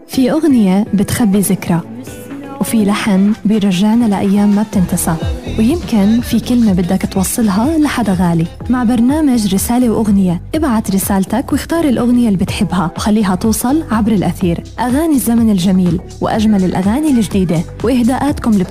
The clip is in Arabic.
في أغنية بتخبي ذكرى، وفي لحن بيرجعنا لأيام ما بتنتسى، ويمكن في كلمة بدك توصلها لحدا غالي. مع برنامج رسالة وأغنية، ابعت رسالتك واختار الأغنية اللي بتحبها وخليها توصل عبر الأثير. أغاني الزمن الجميل وأجمل الأغاني الجديدة وإهداءاتكم اللي